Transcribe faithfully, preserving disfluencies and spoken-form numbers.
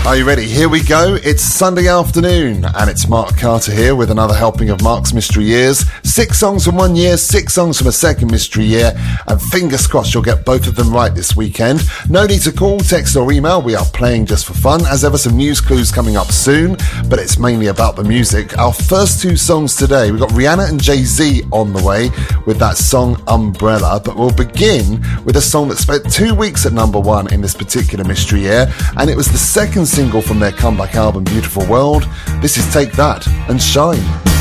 Are you ready? Here we go. It's Sunday afternoon, and it's Mark Carter here with another helping of Mark's Mystery Years. Six songs from one year, six songs from a second mystery year, and fingers crossed you'll get both of them right this weekend. No need to call, text or email. We are playing just for fun. As ever, some news clues coming up soon, but it's mainly about the music. Our first two songs today, we've got Rihanna and Jay-Z on the way with that song Umbrella, but we'll begin with a song that spent two weeks at number one in this particular mystery year, and it was the second single from their comeback album Beautiful World. This is Take That and Shine.